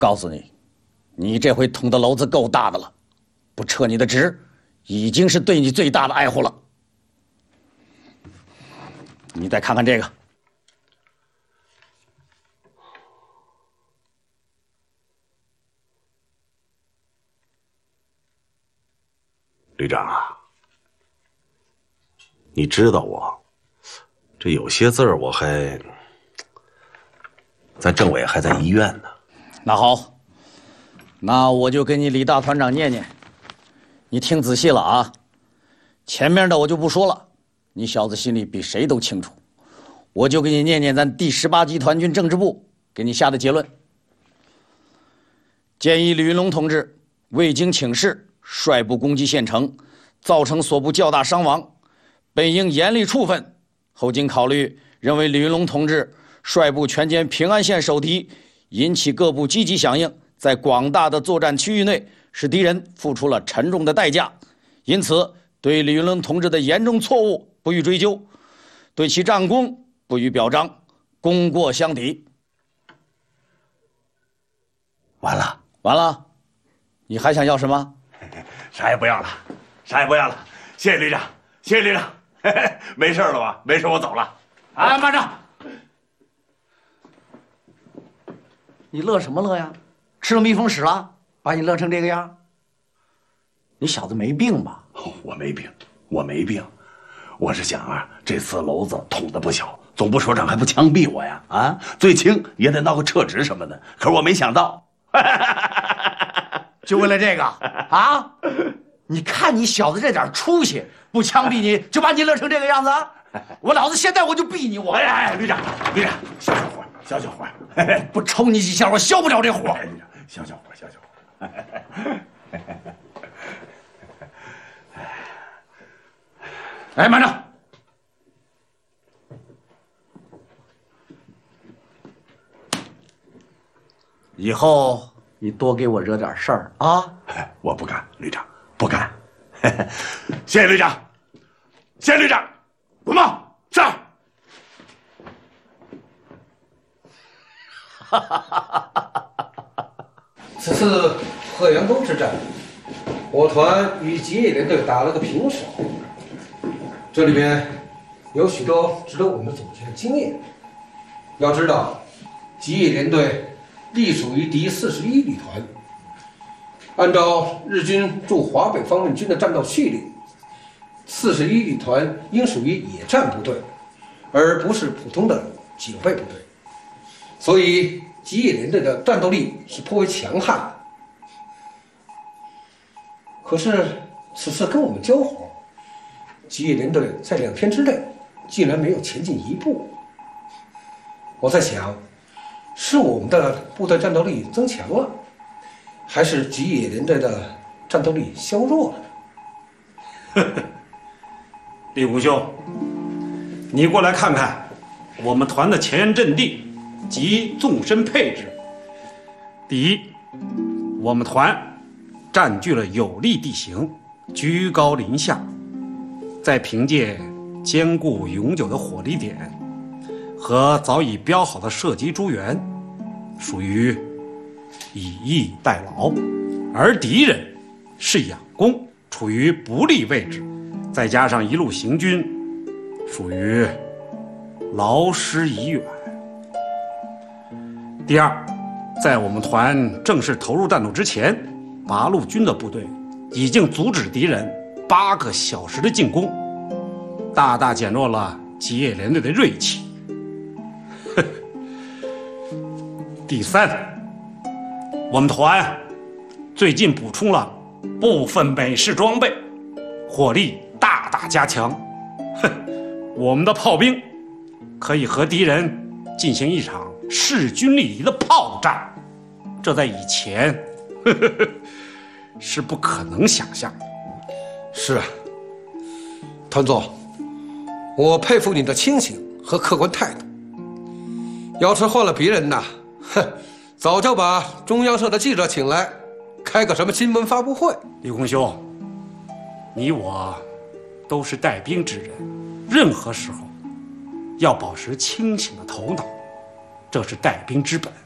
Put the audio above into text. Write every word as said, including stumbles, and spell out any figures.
告诉你，你这回捅的篓子够大的了，不撤你的职，已经是对你最大的爱护了。你再看看这个。 旅长啊，你知道我这有些字儿我还咱政委还在医院呢。 那好，那我就给你李大团长念念，你听仔细了啊。前面的我就不说了，你小子心里比谁都清楚。我就给你念念咱第十八集团军政治部给你下的结论：建议李云龙同志未经请示， 率部攻击县城，造成所部较大伤亡，本应严厉处分。后经考虑，认为李云龙同志率部全歼平安县守敌，引起各部积极响应，在广大的作战区域内，使敌人付出了沉重的代价。因此，对李云龙同志的严重错误不予追究，对其战功不予表彰，功过相抵。 完了， 完了，你还想要什么？ 啥也不要了，啥也不要了，谢谢旅长，谢谢旅长，嘿嘿，没事了吧？没事，我走了。 哎，慢着！你乐什么乐呀？吃了蜜蜂屎了，把你乐成这个样？你小子没病吧？ 我没病，我没病，我是想啊，这次篓子捅的不小，总部首长还不枪毙我呀？啊，最轻也得闹个撤职什么的。可是我没想到。 就为了这个啊！你看你小子这点出息，不枪毙你就把你乐成这个样子，我老子现在我就毙你！我哎哎，旅长，旅长，消消火，消消火， 不抽你几下我消不了这火。 旅长，消消火，消消火。 哎，慢着！以后。 你多给我惹点事儿啊！ 哎，我不干，旅长不干。谢谢旅长，谢谢旅长，滚吧，上！ 此次贺阳沟之战，我团与吉野联队打了个平手，这里边有许多值得我们总结的经验。要知道，吉野联队 隶属于第四十一旅团。按照日军驻华北方面军的战斗序列，四十一旅团应属于野战部队，而不是普通的警备部队。所以吉野联队的战斗力是颇为强悍的。可是此次跟我们交火，吉野联队在两天之内竟然没有前进一步。我在想， 是我们的部队战斗力增强了，还是吉野联队的战斗力削弱了呢？ 呵呵，李武兄，你过来看看我们团的前沿阵地及纵深配置。第一，我们团占据了有利地形，居高临下，再凭借坚固永久的火力点 和早已标好的射击诸元，属于以逸待劳；而敌人是佯攻，处于不利位置，再加上一路行军，属于劳师已远。第二，在我们团正式投入战斗之前，八路军的部队已经阻止敌人八个小时的进攻，大大减弱了吉野联队的锐气。 第三，我们团最近补充了部分美式装备，火力大大加强。哼，我们的炮兵可以和敌人进行一场势均力敌的炮战，这在以前呵呵呵是不可能想象的。 是啊，团总，我佩服你的清醒和客观态度。要是换了别人呐，哼，早就把中央社的记者请来，开个什么新闻发布会。 李公兄，你我都是带兵之人，任何时候要保持清醒的头脑，这是带兵之本。